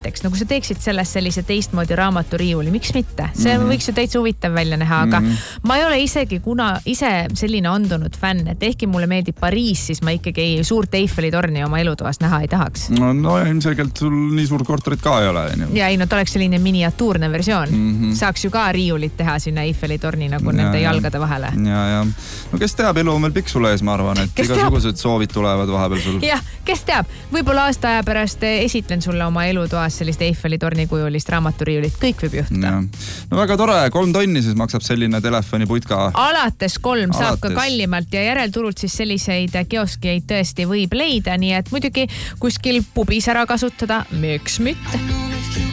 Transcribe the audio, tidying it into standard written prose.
näiteks, nagu sa teeksid sellest sellise teistmoodi raamaturiiuli, miks mitte? See võiks ju täitsa huvitav välja näha, aga ma ei ole isegi ise selline andunud fänn, et ehkki mulle meeldib Pariis, siis ma ikkagi suurt Eiffeli torni oma elutoas näha ei tahaks. No ilmselgelt sul nii suurt korterit ka ei ole. Ja ei, no ta oleks selline miniatuurne versioon. Saaks ju ka riiulit teha sinna Eiffeli torni nagu nende jalgade vahele. Ja. No kes teab, elu on veel pikk sulle ees, ma arvan, et igasugused soovid tulevad vahepeal sul. Jah, kes teab, võib-olla aasta aja pärast esitlen sulle oma elutoas sellist Eiffeli torni kujulist raamaturiiulit, kõik võib juhtuda. No väga tore, 3 tonni siis maksab selline telefoniputka. Alates 3 saab ka kallimalt ja järelturult siis selliseid kioskiaid tõesti võib leida, nii et muidugi kuskil pubis ära kasutada, miks mitte.